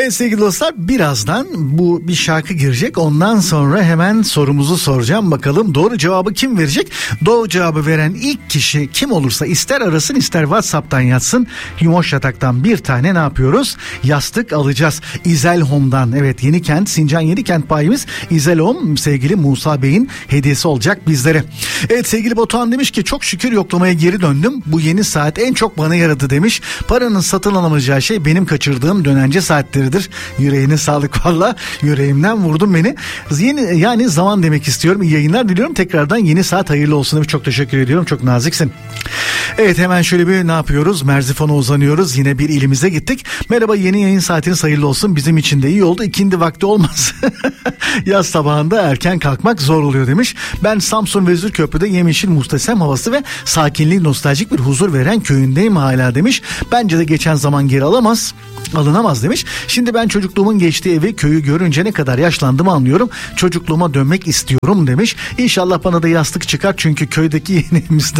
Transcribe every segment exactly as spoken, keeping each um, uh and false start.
Evet sevgili dostlar, birazdan bu bir şarkı girecek. Ondan sonra hemen sorumuzu soracağım. Bakalım doğru cevabı kim verecek? Doğru cevabı veren ilk kişi kim olursa, ister arasın ister WhatsApp'tan yatsın, Yumoş Yatak'tan bir tane ne yapıyoruz? Yastık alacağız. İzel Home'dan. Evet, Yenikent, Sincan Yenikent bayimiz İzel Home sevgili Musa Bey'in hediyesi olacak bizlere. Evet sevgili Batuhan demiş ki çok şükür yoklamaya geri döndüm. Bu yeni saat en çok bana yaradı demiş. Paranın satın alamayacağı şey benim kaçırdığım dönence saatleridir. Yüreğine sağlık valla. Yüreğimden vurdun beni. Yeni, yani zaman demek istiyorum. İyi yayınlar diliyorum. Tekrardan yeni saat hayırlı olsun demiş. Çok teşekkür ediyorum. Çok naziksin. Evet, hemen şöyle bir ne yapıyoruz? Merzifona uzanıyoruz. Yine bir ilimize gittik. Merhaba, yeni yayın saatiniz hayırlı olsun. Bizim için de iyi oldu. İkindi vakti olmaz. Yaz sabahında erken kalkmak zor oluyor demiş. Ben Samsun Vezirköprü'de yemyeşil muhteşem havası ve sakinliği nostaljik bir huzur veren köyündeyim hala demiş. Bence de geçen zaman geri alamaz. alınamaz demiş. Şimdi ben çocukluğumun geçtiği evi, köyü görünce ne kadar yaşlandığımı anlıyorum. Çocukluğuma dönmek istiyorum demiş. İnşallah bana da yastık çıkar çünkü köydeki yeni evimizde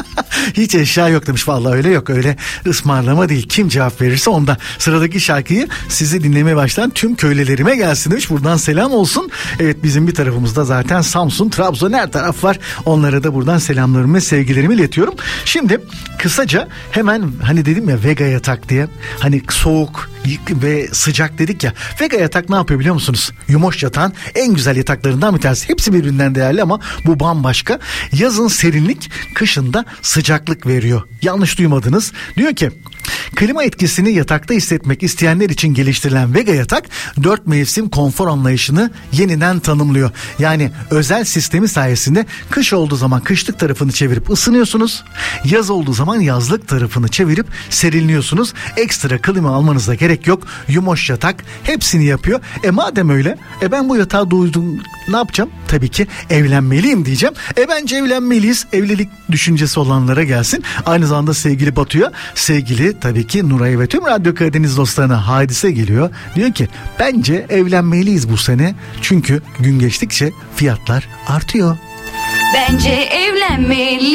hiç eşya yok demiş. Vallahi öyle yok, öyle ısmarlama değil. Kim cevap verirse onda. Sıradaki şarkıyı sizi dinlemeye başlayan tüm köylülerime gelsin demiş. Buradan selam olsun. Evet, bizim bir tarafımızda zaten Samsun, Trabzon, her taraf var. Onlara da buradan selamlarımı, sevgilerimi iletiyorum. Şimdi kısaca hemen, hani dedim ya Vega yatak diye, hani soğuk ve sıcak dedik ya. Vega yatak ne yapıyor biliyor musunuz? Yumoş yatağın en güzel yataklarından bir tanesi. Hepsi birbirinden değerli ama bu bambaşka. Yazın serinlik, kışında sıcaklık veriyor. Yanlış duymadınız. Diyor ki klima etkisini yatakta hissetmek isteyenler için geliştirilen Vega yatak dört mevsim konfor anlayışını yeniden tanımlıyor. Yani özel sistemi sayesinde kış olduğu zaman kışlık tarafını çevirip ısınıyorsunuz. Yaz olduğu zaman yazlık tarafını çevirip serinliyorsunuz. Ekstra klima almanıza gerek yok. Yumoş yatak hepsini yapıyor. E madem öyle, e ben bu yatağı duydum, ne yapacağım? Tabii ki evlenmeliyim diyeceğim. E bence evlenmeliyiz. Evlilik düşüncesi olanlara gelsin. Aynı zamanda sevgili Batu'ya, sevgili tabii ki Nuray ve tüm Radyo Karadeniz dostlarına Hadise geliyor. Diyor ki bence evlenmeliyiz bu sene. Çünkü gün geçtikçe fiyatlar artıyor. Bence evlenmeli.